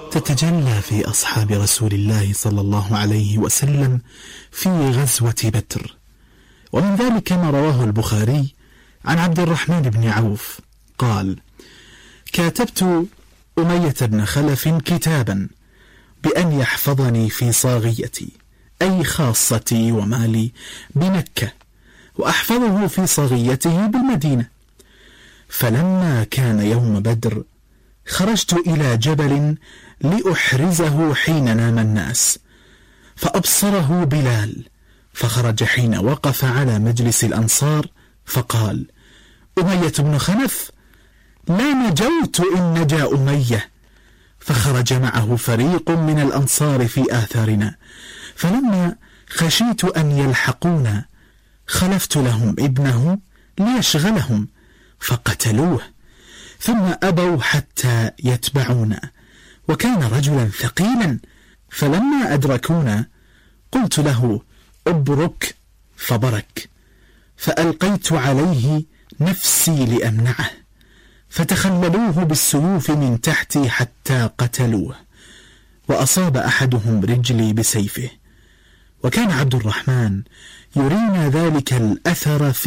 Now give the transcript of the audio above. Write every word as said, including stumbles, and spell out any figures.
تتجلى في أصحاب رسول الله صلى الله عليه وسلم في غزوة بدر. ومن ذلك ما رواه البخاري عن عبد الرحمن بن عوف قال: كاتبت أمية بن خلف كتابا بأن يحفظني في صاغيتي، أي خاصتي ومالي بمكة، وأحفظه في صاغيته بالمدينة. فلما كان يوم بدر خرجت إلى جبل لأحرزه حين نام الناس، فأبصره بلال، فخرج حين وقف على مجلس الأنصار فقال: أمية بن خلف، لا نجوت إن نجا أمية. فخرج معه فريق من الأنصار في آثارنا، فلما خشيت أن يلحقونا خلفت لهم ابنه ليشغلهم فقتلوه، ثم أبوا حتى يتبعونا، وكان رجلا ثقيلا. فلما أدركونا قلت له: أبرك، فبرك، فألقيت عليه نفسي لأمنعه، فتخللوه بالسيوف من تحتي حتى قتلوه، وأصاب أحدهم رجلي بسيفه. وكان عبد الرحمن يرينا ذلك الأثر في